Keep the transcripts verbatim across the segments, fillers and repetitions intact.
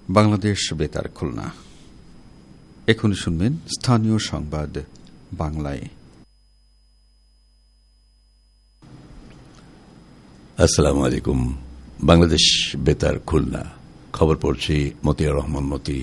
বাংলাদেশ বেতার খুলনা। এখনই শুনবেন স্থানীয় সংবাদ বাংলায়। আসসালামু আলাইকুম। বাংলাদেশ বেতার খুলনা, খবর পড়ছি মতিয়ার রহমান মতি।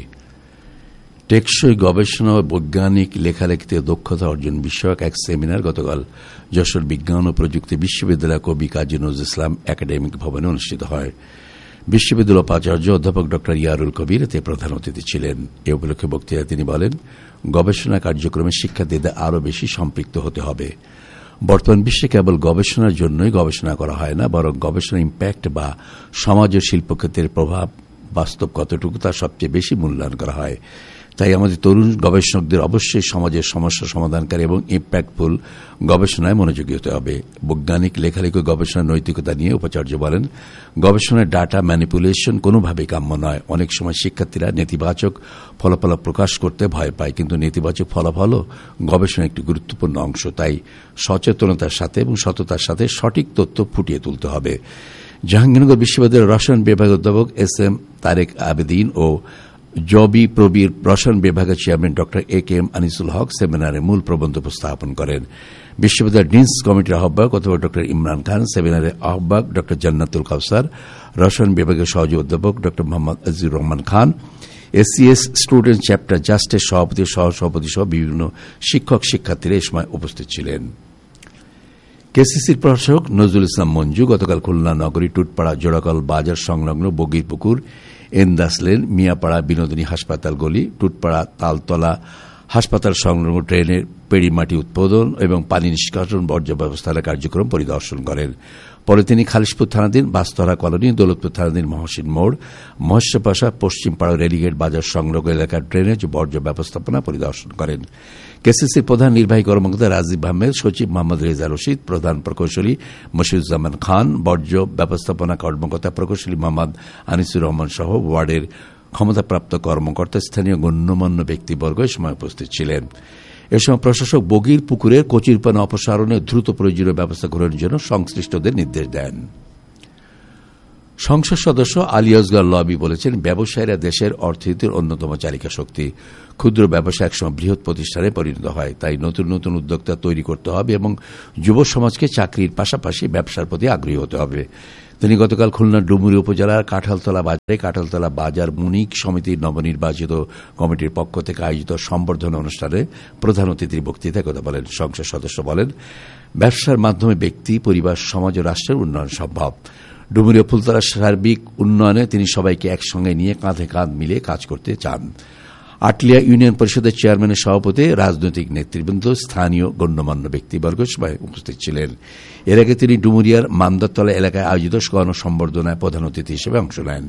টেকসই গবেষণা ও বৈজ্ঞানিক লেখালেখিতে দক্ষতা অর্জন বিষয়ক এক সেমিনার গতকাল যশোর বিজ্ঞান ও প্রযুক্তি বিশ্ববিদ্যালয় কবি কাজী নজরুল ইসলাম একাডেমিক ভবনে অনুষ্ঠিত হয়। বিশ্ববিদ্যালয় উপাচার্য অধ্যাপক ড ইয়ারুল কবির এতে প্রধান অতিথি ছিলেন। এ উপলক্ষে বক্তৃতায় তিনি বলেন, গবেষণা কার্যক্রমে শিক্ষার্থীদের আরও বেশি সম্পৃক্ত হতে হবে। বর্তমান বিশ্বে কেবল গবেষণার জন্যই গবেষণা করা হয় না, বরং গবেষণা ইম্প্যাক্ট বা সমাজ ও শিল্পক্ষেত্রের প্রভাব বাস্তব কতটুকু তা সবচেয়ে বেশি মূল্যায়ন করা হয়। তাই আমাদের তরুণ গবেষকদের অবশ্যই সমাজের সমস্যা সমাধানকারী এবং ইম্প্যাক্টফুল গবেষণায় মনোযোগী হতে হবে। বৈজ্ঞানিক লেখালেখি গবেষণার নৈতিকতা নিয়ে উপাচার্য বলেন, গবেষণার ডাটা ম্যানিপুলেশন কোনোভাবেই কাম্য নয়। অনেক সময় শিক্ষার্থীরা নেতিবাচক ফলাফল প্রকাশ করতে ভয় পায়, কিন্তু নেতিবাচক ফলাফলও গবেষণার একটি গুরুত্বপূর্ণ অংশ। তাই সচেতনতার সাথে এবং সততার সাথে সঠিক তথ্য ফুটিয়ে তুলতে হবে। জাহাঙ্গীরনগর বিশ্ববিদ্যালয়ের রসায়ন বিভাগের অধ্যাপক এস এম তারেক আবেদিন ও জবি প্রবীর রসায়ন বিভাগের চেয়ারম্যান ড এ কে এম আনিসুল হক সেমিনারে মূল প্রবন্ধ উপস্থাপন করেন। বিশ্ববিদ্যালয়ের ডিনস কমিটির আহ্বায়ক অধ্যাপক ড ইমরান খান, সেমিনারের আহ্বায়ক ড জান্নাতুল কাউসার, রসায়ন বিভাগের সহযোগী অধ্যাপক ড Mohammad Azizur Rahman Khan, SCS student chapter জাস্টের সভাপতি সহসভাপতি সহ বিভিন্ন শিক্ষক শিক্ষার্থীরা এ সময় উপস্থিত ছিলেন। কেসিসির প্রশাসক নজরুল ইসলাম মঞ্জু গতকাল খুলনা নগরী টুটপাড়া জোড়াকল বাজার সংলগ্ন বগিরপুকুর, এন্দাস লেন, মিয়াপাড়া বিনোদিনী হাসপাতাল গলি, টুটপাড়া তালতলা হাসপাতাল সংলগ্ন ট্রেনের পেড়িমাটি উৎপাদন এবং পানি নিষ্কাশন বর্জ্য ব্যবস্থার কার্যক্রম পরিদর্শন করেন। পরে তিনি খালিশপুর থানাধীন বাস্তরা কলোনি, দৌলতপুর থানাধীন মহসিন মোড়, মহেশপাশা পশ্চিমপাড়া রেলিগেট বাজার সংলগ্ন এলাকার ড্রেনেজ বর্জ্য ব্যবস্থাপনা পরিদর্শন করেন। কেসিসির প্রধান নির্বাহী কর্মকর্তা রাজীব আহমেদ, সচিব মোহাম্মদ রেজা রশিদ, প্রধান প্রকৌশলী মশিউজ্জামান খান, বর্জ্য ব্যবস্থাপনা কর্মকর্তা প্রকৌশলী মোহাম্মদ আনিসুর রহমান সহ ওয়ার্ডের ক্ষমতাপ্রাপ্ত কর্মকর্তা, স্থানীয় গণ্যমান্য ব্যক্তিবর্গ এ সময় উপস্থিত ছিলেন। এ সময় প্রশাসক বগির পুকুরের কচুরিপানা অপসারণে দ্রুত প্রয়োজনীয় ব্যবস্থা গ্রহণের জন্য সংশ্লিষ্টদের নির্দেশ দেন। সংসদ সদস্য আলী আসগর লবি বলেছেন, ব্যবসায়ীরা দেশের অর্থনীতির অন্যতম চালিকা শক্তি। ক্ষুদ্র ব্যবসা একসময় বৃহৎ প্রতিষ্ঠানে পরিণত হয়, তাই নতুন নতুন উদ্যোক্তা তৈরি করতে হবে এবং যুব সমাজকে চাকরির পাশাপাশি ব্যবসার প্রতি আগ্রহী হতে হবে। তিনি গতকাল খুলনার ডুমুরি উপজেলার কাঁঠালতলা বাজারে কাঁঠালতলা বাজার মুনিক সমিতির নবনির্বাচিত কমিটির পক্ষ থেকে আয়োজিত সম্বর্ধনা অনুষ্ঠানে প্রধান অতিথির বক্তৃতায় কথা বলেন। সংসদ সদস্য বলেন, ব্যবসার মাধ্যমে ব্যক্তি, পরিবার, সমাজ ও রাষ্ট্রের উন্নয়ন সম্ভব। ডুমুরি ও ফুলতলার সার্বিক উন্নয়নে তিনি সবাইকে একসঙ্গে নিয়ে কাঁধে কাঁধ মিলিয়ে কাজ করতে চান। আটলিয়া ইউনিয়ন পরিষদের চেয়ারম্যানের সভাপতি, রাজনৈতিক নেতৃবৃন্দ, স্থানীয় গণ্যমান্য ব্যক্তিবর্গ সবাই উপস্থিত ছিলেন। এর আগে তিনি ডুমুরিয়ার মান্দারতলা এলাকায় আয়োজিত গণসম্বর্ধনায় প্রধান অতিথি হিসেবে অংশ নেন।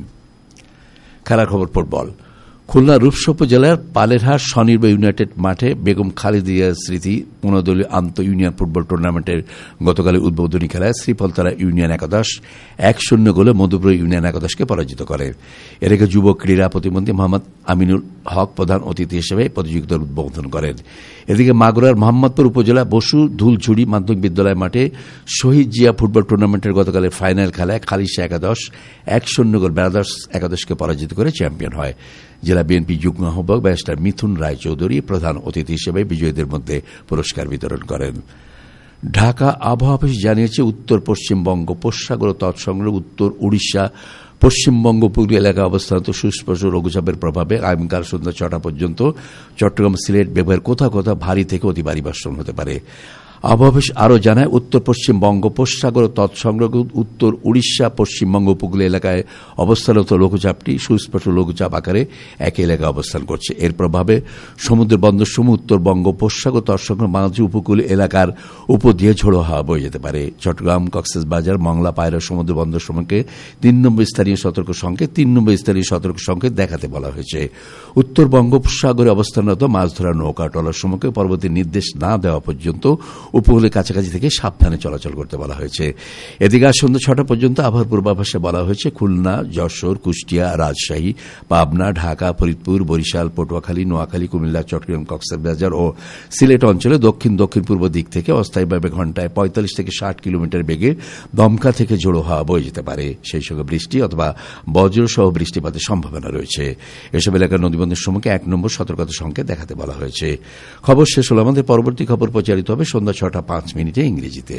খেলার খবর ফুটবল। খুলনা রূপসা উপজেলার পালেরহাট স্বনির্ভর ইউনাইটেড মাঠে বেগম খালেদিয়ার স্মৃতি পনেরো-দলীয় আন্ত ইউনিয়ন ফুটবল টুর্নামেন্টের গতকালের উদ্বোধনী খেলায় শ্রীফলতলা ইউনিয়ন একাদশ এক শূন্য গোলে মধুপুর ইউনিয়ন একাদশকে পরাজিত করে। এর আগে যুব ক্রীড়া প্রতিমন্ত্রী মোহাম্মদ আমিনুল হক প্রধান অতিথি হিসেবে প্রতিযোগিতার উদ্বোধন করেন। এদিকে মাগুরার মোহাম্মদপুর উপজেলা বসু ধুলঝুড়ি মাধ্যমিক বিদ্যালয় মাঠে শহীদ জিয়া ফুটবল টুর্নামেন্টের গতকালের ফাইনাল খেলায় খালিশা একাদশ এক শূন্য গোল বেনারস একাদশকে পরাজিত করে চ্যাম্পিয়ন হয়। জেলা বিএনপি যুগ্ম আহ্বায়ক ব্যারিস্টার মিথুন রায় চৌধুরী প্রধান অতিথি হিসেবে বিজয়ীদের মধ্যে পুরস্কার বিতরণ করেন। ঢাকা আবহাওয়া অফিস জানিয়েছে, উত্তর পশ্চিম বঙ্গোপসাগর ও তৎসংলগ্ন উত্তর উড়িষ্যা, পশ্চিমবঙ্গ উপকূলীয় এলাকায় অবস্থানত সুস্পষ্ট লঘুচাপের প্রভাবে আগামীকাল সন্ধ্যা ছটা পর্যন্ত চট্টগ্রাম, সিলেট বিভাগের কোথাও কোথাও ভারী থেকে অতি ভারী বর্ষণ হতে পারে। আবহাওয়া অফিস আরও জানায়, উত্তর পশ্চিম বঙ্গোপসাগর ও তৎসংলগ্ন উত্তর উড়িষ্যা, পশ্চিমবঙ্গ উপকূলীয় এলাকায় অবস্থানরত লঘুচাপটি সুস্পষ্ট লঘুচাপ আকারে একই এলাকায় অবস্থান করছে। এর প্রভাবে সমুদ্র বন্দরসমূহ উত্তর বঙ্গোপসাগর তৎসংলগ্ন বাংলাদেশ উপকূলীয় এলাকার উপর দিয়ে ঝোড়ো হাওয়া বয়ে যেতে পারে। চট্টগ্রাম, কক্সবাজার, মংলা, পায়রা সমুদ্র বন্দরসমূহকে তিন নম্বর স্থানীয় সতর্ক সংকেত তিন নম্বর স্থানীয় সতর্ক সংকেত দেখাতে বলা হয়েছে। উত্তর বঙ্গোপসাগরে অবস্থানরত মাছ ধরা নৌকা ট্রলারসমূহকে পরবর্তী নির্দেশ না দেওয়া পর্যন্ত উপকূলের কাছাকাছি থেকে সাবধানে চলাচল করতে বলা হয়েছে। এদিকে আজ সন্ধ্যা ছটা পর্যন্ত আবহাওয়ার পূর্বাভাসে বলা হয়েছে খুলনা, যশোর, কুষ্টিয়া, রাজশাহী, পাবনা, ঢাকা, ফরিদপুর, বরিশাল, পটুয়াখালী, নোয়াখালী, কুমিল্লা, চট্টগ্রাম, কক্সবাজার ও সিলেট অঞ্চলে দক্ষিণ দক্ষিণ পূর্ব দিক থেকে অস্থায়ীভাবে ঘণ্টায় পঁয়তাল্লিশ থেকে ষাট কিলোমিটার বেগে দমকা থেকে ঝোড়ো হাওয়া বয়ে যেতে পারে। সেই সঙ্গে বৃষ্টি অথবা বজ্রসহ বৃষ্টিপাতের সম্ভাবনা রয়েছে। এসব এলাকার নদীবন্দর সমূহকে এক নম্বর সতর্কতা সংকেত দেখাতে বলা হয়েছে। খবর শেষ হল। আমাদের পরবর্তী খবর প্রচারিত হবে সন্ধ্যা ছটা পাঁচ মিনিটে ইংরেজিতে।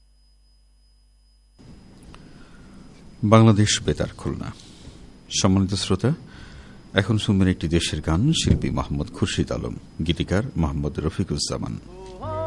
বাংলাদেশ বেতার খুলনা। সম্মানিত শ্রোতা, এখন শুনবেন একটি দেশের গান। শিল্পী মোহাম্মদ খুরশিদ আলম, গীতিকার মোহাম্মদ রফিকুজ্জামান।